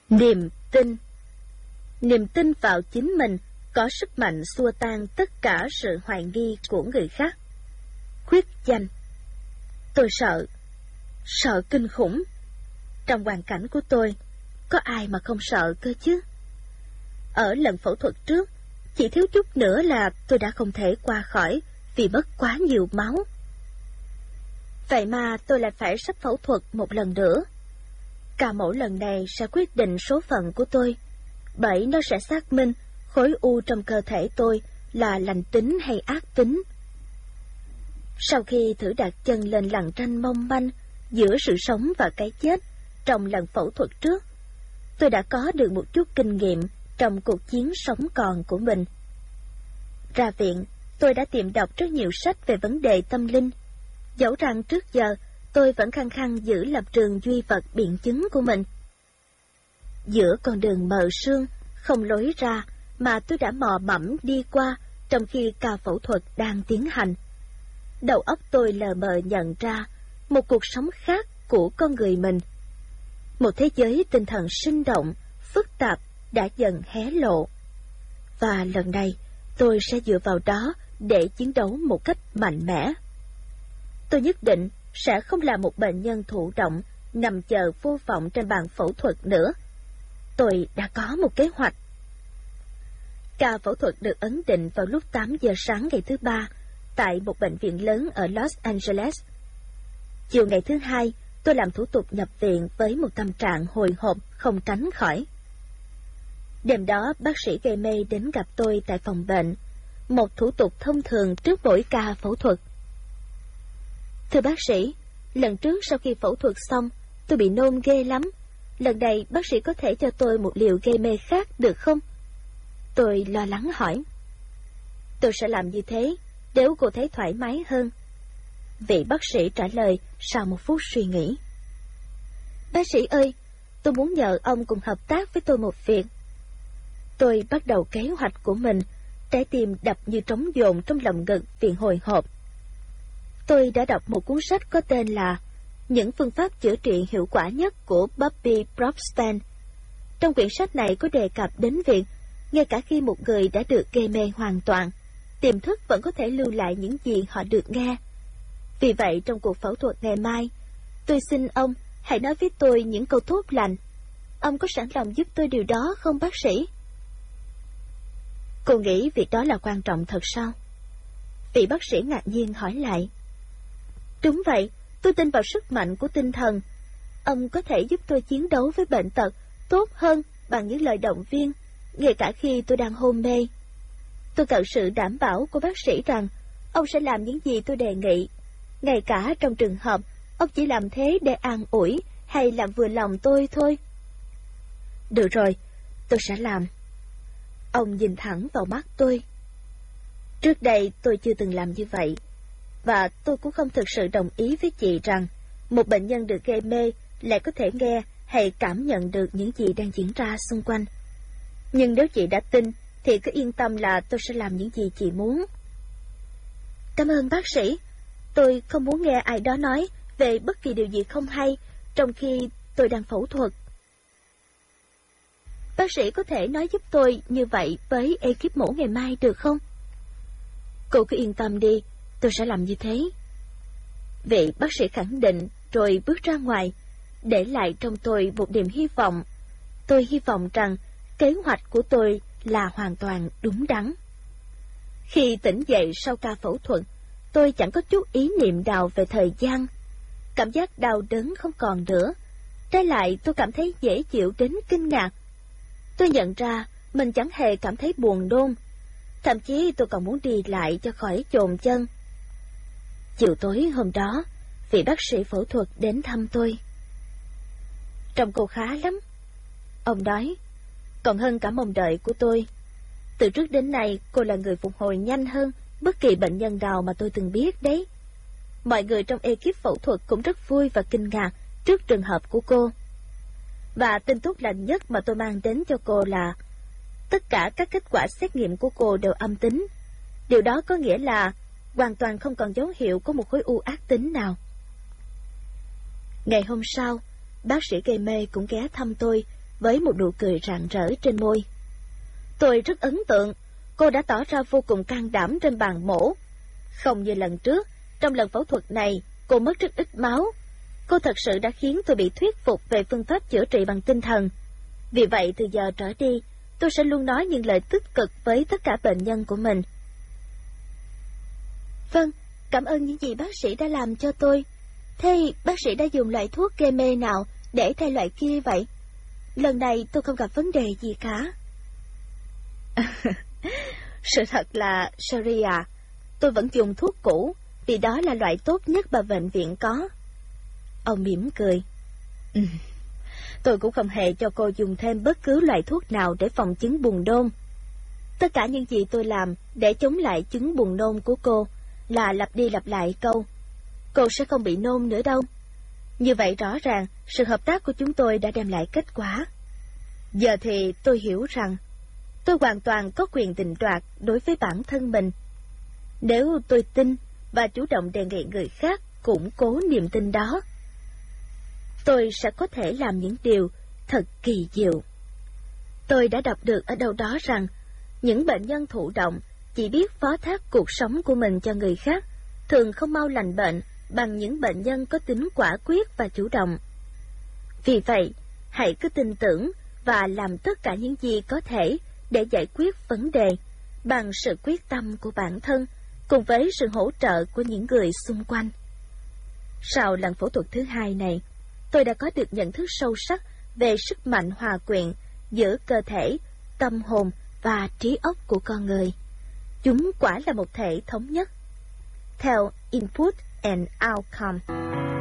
Niềm tin. Niềm tin vào chính mình có sức mạnh xua tan tất cả sự hoài nghi của người khác. Khuyết danh. Tôi sợ kinh khủng. Trong hoàn cảnh của tôi, có ai mà không sợ cơ chứ? Ở lần phẫu thuật trước, chỉ thiếu chút nữa là tôi đã không thể qua khỏi vì mất quá nhiều máu. Vậy mà tôi lại phải sắp phẫu thuật một lần nữa. Ca mổ lần này sẽ quyết định số phận của tôi, bởi nó sẽ xác minh khối u trong cơ thể tôi là lành tính hay ác tính. Sau khi thử đặt chân lên lằn ranh mong manh giữa sự sống và cái chết trong lần phẫu thuật trước, tôi đã có được một chút kinh nghiệm trong cuộc chiến sống còn của mình. Ra viện, tôi đã tìm đọc rất nhiều sách về vấn đề tâm linh, dẫu rằng trước giờ tôi vẫn khăng khăng giữ lập trường duy vật biện chứng của mình. Giữa con đường mờ sương, không lối ra mà tôi đã mò mẫm đi qua trong khi ca phẫu thuật đang tiến hành, đầu óc tôi lờ mờ nhận ra một cuộc sống khác của con người mình. Một thế giới tinh thần sinh động, phức tạp đã dần hé lộ. Và lần này, tôi sẽ dựa vào đó để chiến đấu một cách mạnh mẽ. Tôi nhất định sẽ không là một bệnh nhân thụ động nằm chờ vô vọng trên bàn phẫu thuật nữa. Tôi đã có một kế hoạch. Ca phẫu thuật được ấn định vào lúc 8 giờ sáng ngày thứ Ba tại một bệnh viện lớn ở Los Angeles. Chiều ngày thứ Hai, tôi làm thủ tục nhập viện với một tâm trạng hồi hộp không tránh khỏi. Đêm đó, bác sĩ gây mê đến gặp tôi tại phòng bệnh, một thủ tục thông thường trước mỗi ca phẫu thuật. Thưa bác sĩ, lần trước sau khi phẫu thuật xong, tôi bị nôn ghê lắm. Lần này bác sĩ có thể cho tôi một liều gây mê khác được không? Tôi lo lắng hỏi. Tôi sẽ làm như thế nếu cô thấy thoải mái hơn. Vị bác sĩ trả lời sau một phút suy nghĩ. Bác sĩ ơi, tôi muốn nhờ ông cùng hợp tác với tôi một việc. Tôi bắt đầu kế hoạch của mình, trái tim đập như trống dồn trong lòng ngực vì hồi hộp. Tôi đã đọc một cuốn sách có tên là Những phương pháp chữa trị hiệu quả nhất của Bobby Bropstan. Trong quyển sách này có đề cập đến việc, ngay cả khi một người đã được gây mê hoàn toàn, tiềm thức vẫn có thể lưu lại những gì họ được nghe. Vì vậy, trong cuộc phẫu thuật ngày mai, tôi xin ông hãy nói với tôi những câu tốt lành. Ông có sẵn lòng giúp tôi điều đó không bác sĩ? Cô nghĩ việc đó là quan trọng thật sao? Vị bác sĩ ngạc nhiên hỏi lại. Đúng vậy, tôi tin vào sức mạnh của tinh thần. Ông có thể giúp tôi chiến đấu với bệnh tật tốt hơn bằng những lời động viên, ngay cả khi tôi đang hôn mê. Tôi cần sự đảm bảo của bác sĩ rằng ông sẽ làm những gì tôi đề nghị, ngay cả trong trường hợp ông chỉ làm thế để an ủi hay làm vừa lòng tôi thôi. Được rồi, tôi sẽ làm. Ông nhìn thẳng vào mắt tôi. Trước đây tôi chưa từng làm như vậy, và tôi cũng không thực sự đồng ý với chị rằng một bệnh nhân được gây mê lại có thể nghe hay cảm nhận được những gì đang diễn ra xung quanh. Nhưng nếu chị đã tin, thì cứ yên tâm là tôi sẽ làm những gì chị muốn. Cảm ơn bác sĩ. Tôi không muốn nghe ai đó nói về bất kỳ điều gì không hay trong khi tôi đang phẫu thuật. Bác sĩ có thể nói giúp tôi như vậy với ekip mổ ngày mai được không? Cô cứ yên tâm đi, tôi sẽ làm như thế. Vị bác sĩ khẳng định rồi bước ra ngoài, để lại trong tôi một niềm hy vọng. Tôi hy vọng rằng kế hoạch của tôi là hoàn toàn đúng đắn. Khi tỉnh dậy sau ca phẫu thuật, tôi chẳng có chút ý niệm nào về thời gian. Cảm giác đau đớn không còn nữa. Trái lại, tôi cảm thấy dễ chịu đến kinh ngạc. Tôi nhận ra mình chẳng hề cảm thấy buồn nôn. Thậm chí tôi còn muốn đi lại cho khỏi chồn chân. Chiều tối hôm đó, vị bác sĩ phẫu thuật đến thăm tôi. Trông cô khá lắm, ông nói, còn hơn cả mong đợi của tôi. Từ trước đến nay, cô là người phục hồi nhanh hơn bất kỳ bệnh nhân nào mà tôi từng biết đấy. Mọi người trong ekip phẫu thuật cũng rất vui và kinh ngạc trước trường hợp của cô. Và tin tốt lành nhất mà tôi mang đến cho cô là tất cả các kết quả xét nghiệm của cô đều âm tính. Điều đó có nghĩa là hoàn toàn không còn dấu hiệu của một khối u ác tính nào. Ngày hôm sau, bác sĩ gây mê cũng ghé thăm tôi với một nụ cười rạng rỡ trên môi. Tôi rất ấn tượng, cô đã tỏ ra vô cùng can đảm trên bàn mổ. Không như lần trước, trong lần phẫu thuật này, cô mất rất ít máu. Cô thật sự đã khiến tôi bị thuyết phục về phương pháp chữa trị bằng tinh thần. Vì vậy, từ giờ trở đi, tôi sẽ luôn nói những lời tích cực với tất cả bệnh nhân của mình. Vâng, cảm ơn những gì bác sĩ đã làm cho tôi. Thế bác sĩ đã dùng loại thuốc gây mê nào để thay loại kia vậy? Lần này tôi không gặp vấn đề gì cả. Sự thật là, Sherry à, tôi vẫn dùng thuốc cũ, vì đó là loại tốt nhất mà bệnh viện có. Ông mỉm cười. Tôi cũng không hề cho cô dùng thêm bất cứ loại thuốc nào để phòng chứng buồn nôn. Tất cả những gì tôi làm để chống lại chứng buồn nôn của cô là lặp đi lặp lại câu, cô sẽ không bị nôn nữa đâu. Như vậy rõ ràng, sự hợp tác của chúng tôi đã đem lại kết quả. Giờ thì tôi hiểu rằng, tôi hoàn toàn có quyền định đoạt đối với bản thân mình. Nếu tôi tin và chủ động đề nghị người khác củng cố niềm tin đó, tôi sẽ có thể làm những điều thật kỳ diệu. Tôi đã đọc được ở đâu đó rằng, những bệnh nhân thụ động chỉ biết phó thác cuộc sống của mình cho người khác, thường không mau lành bệnh bằng những bệnh nhân có tính quả quyết và chủ động. Vì vậy, hãy cứ tin tưởng và làm tất cả những gì có thể để giải quyết vấn đề bằng sự quyết tâm của bản thân, cùng với sự hỗ trợ của những người xung quanh. Sau lần phẫu thuật thứ hai này, tôi đã có được nhận thức sâu sắc về sức mạnh hòa quyện giữa cơ thể, tâm hồn và trí óc của con người. Chúng quả là một thể thống nhất. Theo Input and Outcome.